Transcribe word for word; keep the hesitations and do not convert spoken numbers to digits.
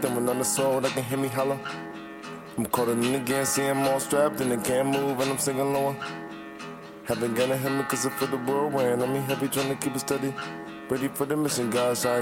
Then when on the soul, they can hear me holler. I'm colder than again, see I'm all strapped and they can't move and I'm singing lower. Haven't gonna hit me cause I feel the whirlwind. I mean, happy trying to keep it steady. Ready for the mission, guys.